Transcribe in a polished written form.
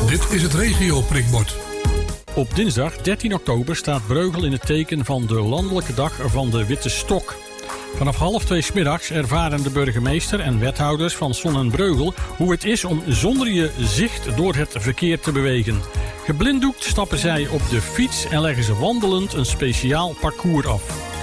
Dit is het regio-prikbord. Op dinsdag 13 oktober staat Breugel in het teken van de landelijke dag van de Witte Stok. Vanaf 1:30 's middags ervaren de burgemeester en wethouders van Sonnenbreugel hoe het is om zonder je zicht door het verkeer te bewegen. Geblinddoekt stappen zij op de fiets en leggen ze wandelend een speciaal parcours af.